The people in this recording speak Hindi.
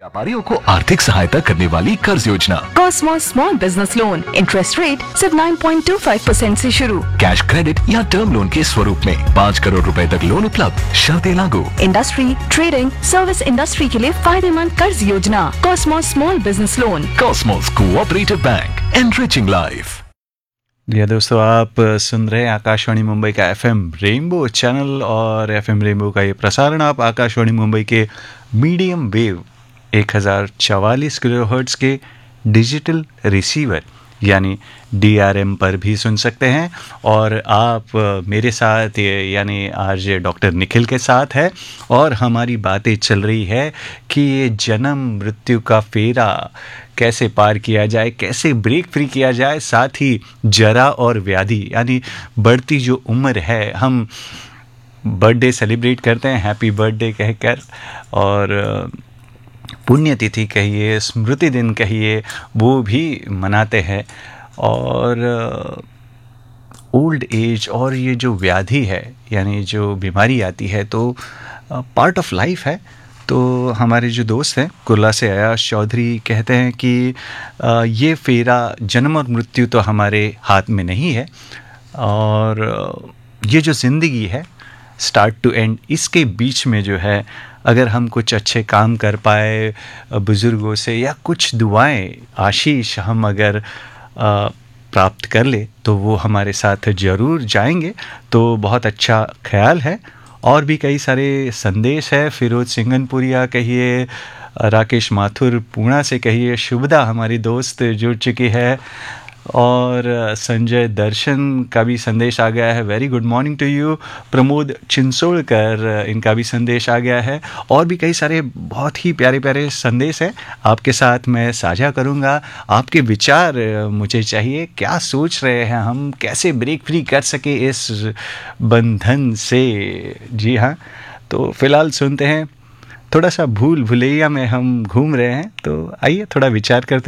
व्यापारियों को आर्थिक सहायता करने वाली कर्ज योजना। Cosmos small business loan interest rate सिर्फ 9.25% से शुरू। कैश क्रेडिट या टर्म लोन के स्वरूप में 5 करोड़ रुपए तक लोन उपलब्ध। शर्तें लागू। इंडस्ट्री, ट्रेडिंग, सर्विस इंडस्ट्री के लिए फायदेमंद कर्ज योजना। Cosmos small business loan. Cosmos cooperative bank, enriching life. जी दोस्तों, आप सुन रहे हैं आकाशवाणी मुंबई का एफएम रेनबो चैनल, और एफएम रेनबो का ये प्रसारण आप आकाशवाणी मुंबई के मीडियम वेव 1044 किलोहर्ट्ज़ के डिजिटल रिसीवर यानी DRM पर भी सुन सकते हैं। और आप मेरे साथ यानी आरजे डॉक्टर निखिल के साथ है, और हमारी बातें चल रही है कि ये जन्म मृत्यु का फेरा कैसे पार किया जाए, कैसे ब्रेक फ्री किया जाए। साथ ही जरा और व्याधि यानी बढ़ती जो उम्र है, हम बर्थडे सेलिब्रेट करते हैं, हैप्पी बर्थडे कहकर, और पुण्यतिथि कहिए, स्मृति दिन कहिए, वो भी मनाते हैं। और ओल्ड एज और ये जो व्याधि है यानी जो बीमारी आती है, तो पार्ट ऑफ लाइफ है। तो हमारे जो दोस्त हैं कुर्ला से अयाश चौधरी कहते हैं कि ये फेरा जन्म और मृत्यु तो हमारे हाथ में नहीं है, और ये जो ज़िंदगी है स्टार्ट टू एंड, इसके बीच में जो है अगर हम कुछ अच्छे काम कर पाए बुज़ुर्गों से, या कुछ दुआएं, आशीष हम अगर प्राप्त कर ले, तो वो हमारे साथ ज़रूर जाएंगे। तो बहुत अच्छा ख्याल है। और भी कई सारे संदेश है। फिरोज सिंगनपुरिया कहिए, राकेश माथुर पूना से कहिए, शुभदा हमारी दोस्त जुड़ चुकी है, और संजय दर्शन का भी संदेश आ गया है, very good morning to you. Pramod चिंसोड़कर, इनका भी संदेश आ गया है। और भी कई सारे बहुत ही प्यारे प्यारे संदेश हैं, आपके साथ मैं साझा करूंगा। आपके विचार मुझे चाहिए, क्या सोच रहे हैं हम, कैसे ब्रेक फ्री कर सके इस बंधन से। जी हाँ, तो फिलहाल सुनते हैं, थोड़ा सा भूल भुलैया में हम घूम रहे हैं, तो आइए थोड़ा विचार करते हैं।